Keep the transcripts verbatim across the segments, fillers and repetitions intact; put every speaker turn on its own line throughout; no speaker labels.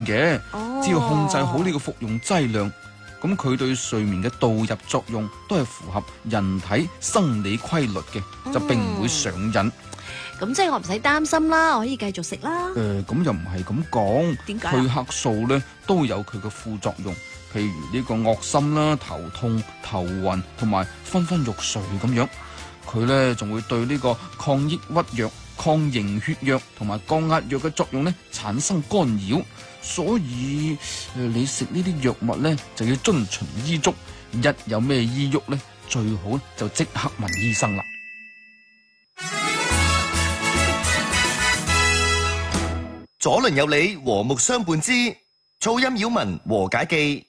嘅，
哦、
只要控制好呢個服用劑量，咁佢對睡眠嘅導入作用都係符合人體生理規律嘅，嗯、就並唔會上癮。
咁即係我唔使擔心啦，我可以繼續食啦。
誒、呃，咁又唔係咁講。
點解？
褪黑素咧都有佢嘅副作用，譬如呢個噁心啦、頭痛、頭暈同埋昏昏欲睡咁樣。佢咧仲會對呢個抗抑鬱藥、抗凝血藥同埋降壓藥嘅作用咧產生干擾，所以誒、呃、你食呢啲藥物咧就要遵循醫囑，一有咩醫鬱咧最好就即刻問醫生啦。
左鄰右里和睦相伴之噪音擾民和解記。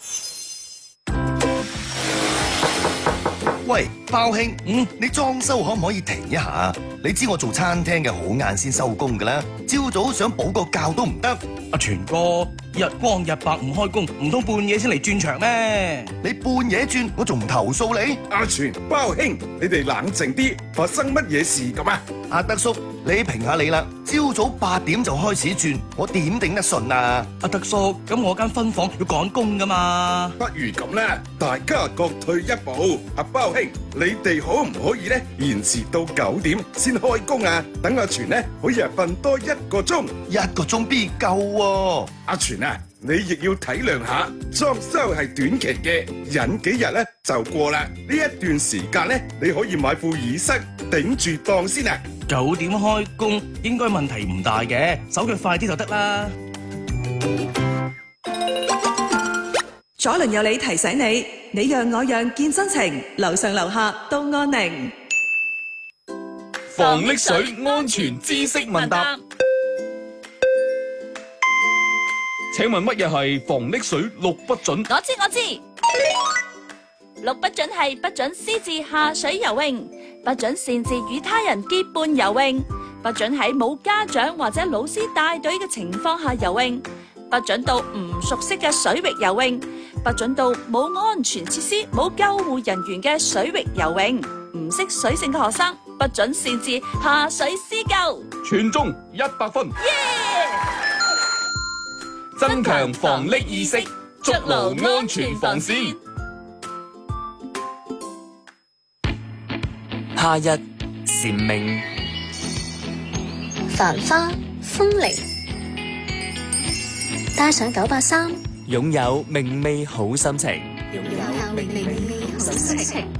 喂，包兄，嗯，你裝修可唔可以停一下？你知我做餐廳嘅好晏先收工噶啦，朝早想補個覺都唔得。
阿全哥，日光日白唔開工，唔通半夜先嚟轉場咩？
你半夜轉，我仲唔投訴你？
阿全、包兄，你哋冷靜啲，發生乜嘢事咁啊？
阿德叔，你評下你啦，朝早八點就開始轉，我點頂得順啊？
阿德叔，咁我間分房要趕工噶嘛？
不如咁啦，大家各退一步。阿包兄，你哋可唔可以咧延遲到九點先開工啊？等阿全咧可以瞓多一個鐘，
一個鐘必夠喎。
阿全啊，你亦要體諒下，裝修係短期嘅，忍幾日咧就過啦。呢一段時間咧，你可以買副耳塞頂住檔先啊。
九點開工應該問題唔大嘅，手腳快啲就得啦。
左鄰右里提醒你，你讓我讓見真情，樓上樓下都安寧。
防溺水安全知識問答，請問乜嘢係防溺水六不准？
我知我知，六不准係不准私自下水游泳，不准擅自與他人結伴游泳，不准喺冇家長或者老師帶隊嘅情況下游泳，不准到唔熟悉嘅水域游泳，不准到冇安全設施、冇救護人員嘅水域游泳，唔識水性嘅學生不准擅自下水施救。
全中一百分。
耶！
增強防溺意識，築牢安全防線。
夏日蟬鳴，
繁花風鈴，帶上九八三，
擁有明媚好心情。
擁有明媚好心情。